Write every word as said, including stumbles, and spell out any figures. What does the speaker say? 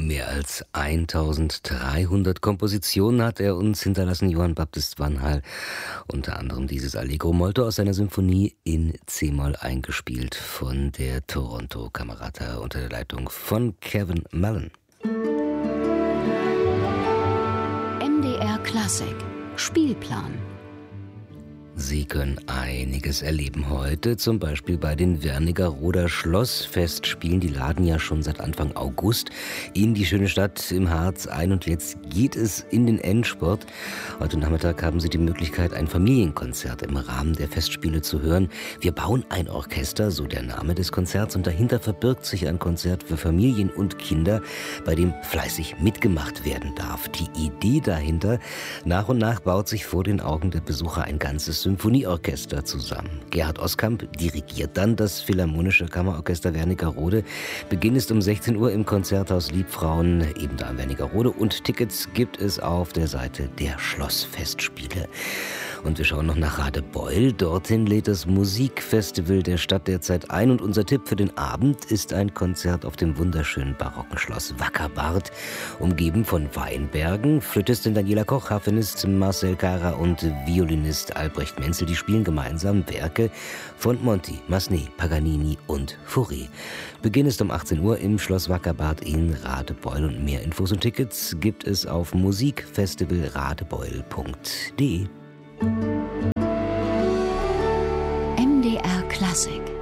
Mehr als eintausenddreihundert Kompositionen hat er uns hinterlassen, Johann Baptist van Hal. Unter anderem dieses Allegro molto aus seiner Symphonie in C-Moll eingespielt von der Toronto Camerata unter der Leitung von Kevin Mullen. M D R Klassik Spielplan. Sie können einiges erleben heute, zum Beispiel bei den Wernigerroder Schlossfestspielen. Die laden ja schon seit Anfang August in die schöne Stadt im Harz ein und jetzt geht es in den Endspurt. Heute Nachmittag haben Sie die Möglichkeit, ein Familienkonzert im Rahmen der Festspiele zu hören. Wir bauen ein Orchester, so der Name des Konzerts, und dahinter verbirgt sich ein Konzert für Familien und Kinder, bei dem fleißig mitgemacht werden darf. Die Idee dahinter: nach und nach baut sich vor den Augen der Besucher ein ganzes Symphonieorchester zusammen. Gerhard Oskamp dirigiert dann das Philharmonische Kammerorchester Wernigerode. Beginn ist um sechzehn Uhr im Konzerthaus Liebfrauen, eben da am Wernigerode. Und Tickets gibt es auf der Seite der Schlossfestspiele. Und wir schauen noch nach Radebeul. Dorthin lädt das Musikfestival der Stadt derzeit ein. Und unser Tipp für den Abend ist ein Konzert auf dem wunderschönen barocken Schloss Wackerbarth, umgeben von Weinbergen. Flötistin Daniela Koch, Harfenist Marcel Cara und Violinist Albrecht Menzel, die spielen gemeinsam Werke von Monti, Massenet, Paganini und Fauré. Beginn ist um achtzehn Uhr im Schloss Wackerbarth in Radebeul. Und mehr Infos und Tickets gibt es auf musikfestivalradebeul punkt de. M D R Klassik